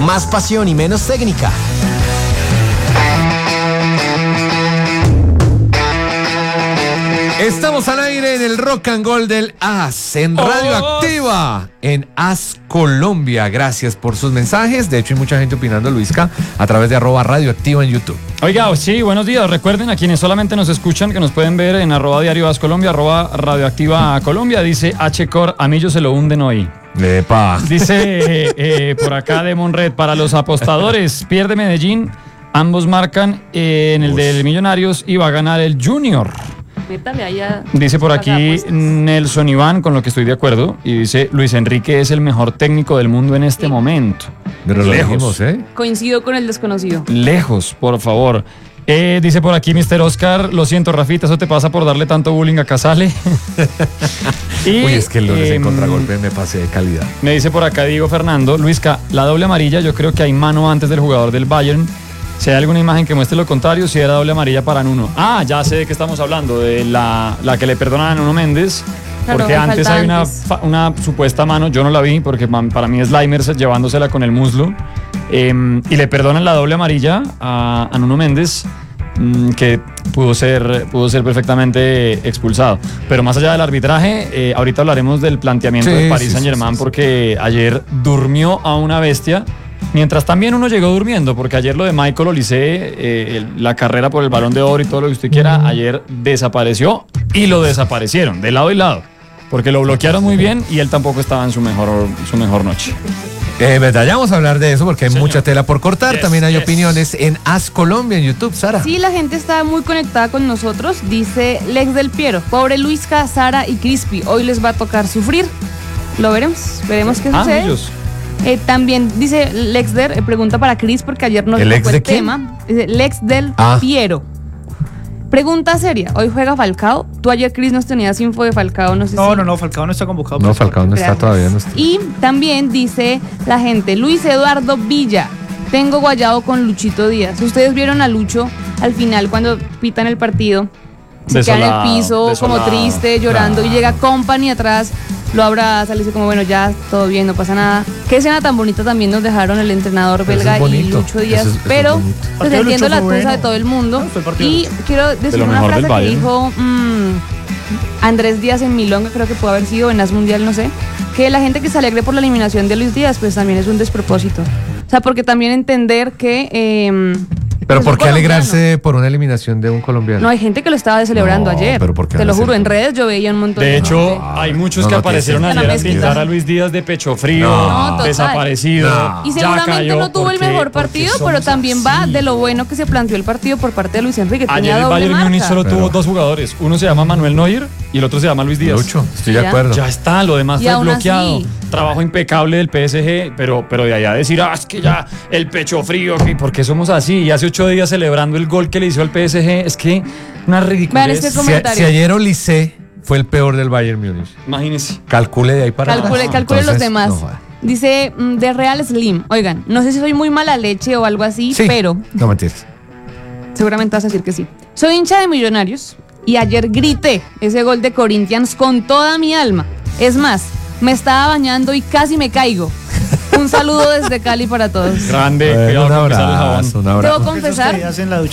más pasión y menos técnica. Estamos al aire en el Rock and Roll del AS, en Radioactiva, en AS Colombia. Gracias por sus mensajes. De hecho, hay mucha gente opinando, Luisca, a través de @radioactiva en YouTube. Oiga, sí, buenos días. Recuerden a quienes solamente nos escuchan que nos pueden ver en @diario AS Colombia, @radioactiva Colombia. Dice H-Cor, a mí yo se lo hunden hoy. Epa. Dice por acá de Monred, para los apostadores, pierde Medellín, ambos marcan en el del Millonarios y va a ganar el Junior. Dice por aquí Nelson Iván, con lo que estoy de acuerdo, y dice Luis Enrique es el mejor técnico del mundo en este momento. Pero lejos, Coincido con el desconocido. Lejos, por favor. Dice por aquí Mr. Oscar, lo siento Rafita, eso te pasa por darle tanto bullying a Casale. Uy, es que el lunes en contragolpe me pasé de calidad. Me dice por acá Diego Fernando, Luisca, la doble amarilla, yo creo que hay mano antes del jugador del Bayern. Si hay alguna imagen que muestre lo contrario, si era doble amarilla para Nuno. Ah, ya sé de qué estamos hablando, de la que le perdonan a Nuno Méndez. Claro, porque antes hay una supuesta mano, yo no la vi porque para mí es Slimer llevándosela con el muslo. Y le perdonan la doble amarilla a Nuno Méndez, que pudo ser perfectamente expulsado. Pero más allá del arbitraje, ahorita hablaremos del planteamiento del Paris Saint-Germain, porque ayer durmió a una bestia. Mientras también uno llegó durmiendo, porque ayer lo de Michael Olise, la carrera por el Balón de Oro y todo lo que usted quiera, ayer desapareció y lo desaparecieron, de lado y lado, porque lo bloquearon muy bien y él tampoco estaba en su mejor noche. ¿Verdad? Ya vamos a hablar de eso porque hay mucha tela por cortar. También hay opiniones en AS Colombia en YouTube, Sara. Sí, la gente está muy conectada con nosotros. Dice Lex del Piero, pobre Luisca, Sara y Crispy, hoy les va a tocar sufrir. Lo veremos qué sucede. Ellos. También dice Lexder, pregunta para Cris porque ayer nos tocó el tema. Dice Lex del Piero. Pregunta seria, ¿hoy juega Falcao? Tú ayer, Cris, nos tenías info de Falcao, no sé No, Falcao no está convocado. No, Falcao no está todavía. No está. Y también dice la gente, Luis Eduardo Villa, tengo guayado con Luchito Díaz. Ustedes vieron a Lucho al final cuando pitan el partido, se queda en el piso como triste, llorando, y llega Company atrás, lo abraza, le dice como bueno, ya, todo bien, no pasa nada. Qué escena tan bonita también nos dejaron el entrenador belga y Lucho Díaz, pero pues entiendo la tusa de todo el mundo. Y quiero decir una frase que dijo Andrés Díaz en Milonga, creo que pudo haber sido en AS Mundial, no sé, que la gente que se alegre por la eliminación de Luis Díaz, pues también es un despropósito. O sea, porque también entender que... Pero ¿por qué alegrarse por una eliminación de un colombiano? No, hay gente que lo estaba celebrando ayer. Pero ¿por qué? Te lo juro, en redes yo veía un montón de hecho, hay muchos que aparecieron ayer a pintar a Luis Díaz de pecho frío, desaparecido. Y seguramente no tuvo el mejor partido, pero también va de lo bueno que se planteó el partido por parte de Luis Enrique. Ayer el Bayern Múnich solo tuvo dos jugadores. Uno se llama Manuel Neuer y el otro se llama Luis Díaz. Lucho, estoy de acuerdo. Ya está, lo demás fue bloqueado. Trabajo impecable del PSG, pero de allá decir, es que ya el pecho frío, ¿por qué somos así? Y hace 8 días celebrando el gol que le hizo al PSG, es que una ridiculez. Si ayer Olise fue el peor del Bayern Múnich. Imagínese. Calcule de ahí para abajo. Calcule los demás. Dice de Real Slim, oigan, no sé si soy muy mala leche o algo así, pero... No mentiras. Seguramente vas a decir que sí. Soy hincha de Millonarios y ayer grité ese gol de Corinthians con toda mi alma. Es más, me estaba bañando y casi me caigo. Un saludo desde Cali para todos. Grande. Un abrazo. Debo confesar